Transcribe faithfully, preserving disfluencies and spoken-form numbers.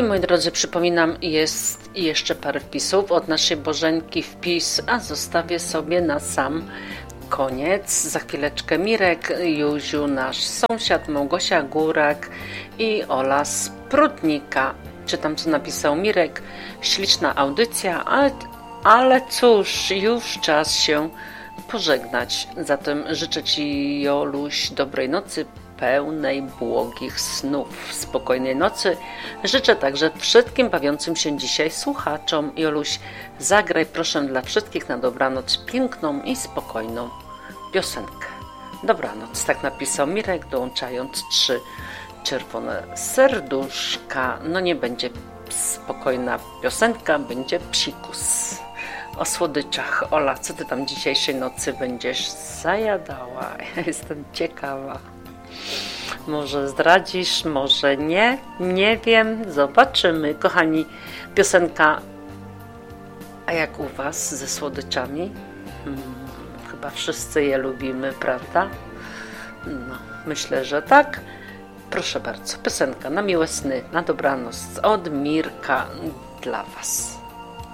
moi drodzy, przypominam, jest jeszcze parę wpisów od naszej Bożenki wpis, a zostawię sobie na sam koniec. Za chwileczkę Mirek, Józiu, nasz sąsiad, Małgosia Górak i Ola z Prudnika. Czytam, co napisał Mirek. Śliczna audycja, ale, ale cóż, już czas się pożegnać. Zatem życzę Ci, Joluś, dobrej nocy, pełnej błogich snów, spokojnej nocy. Życzę także wszystkim bawiącym się dzisiaj słuchaczom. Joluś, zagraj proszę dla wszystkich na dobranoc piękną i spokojną piosenkę. Dobranoc, tak napisał Mirek, dołączając trzy czerwone serduszka. No nie będzie spokojna piosenka, będzie psikus. O słodyczach. Ola, co Ty tam dzisiejszej nocy będziesz zajadała? Ja jestem ciekawa. Może zdradzisz, może nie, nie wiem, zobaczymy. Kochani, piosenka, a jak u Was ze słodyczami? Hmm, chyba wszyscy je lubimy, prawda? No, myślę, że tak. Proszę bardzo, piosenka na miłe sny, na dobranoc od Mirka dla Was.